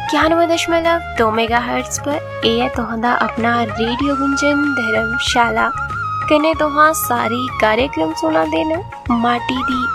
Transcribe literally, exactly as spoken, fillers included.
इक्यानवे दशमलव दो मेगा हर्ट्ज पर एह तुहां अपना रेडियो गुंजन धर्मशाला कने तुहां सारी कार्यक्रम सुना दे न माटी दी